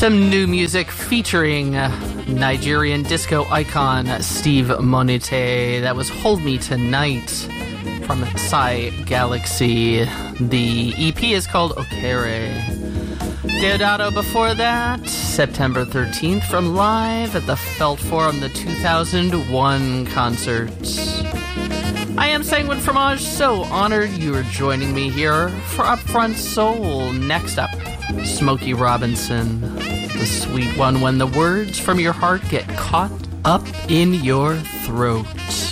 Some new music featuring Nigerian disco icon Steve Monite. That was Hold Me Tonight from Psy Galaxy. The EP is called Okere. Deodato before that, September 13th from Live at the Felt Forum, the 2001 concert. I am Sanguine Fromage, so honored you are joining me here for Upfront Soul. Next up, Smokey Robinson, the sweet one when the words from your heart get caught up in your throat.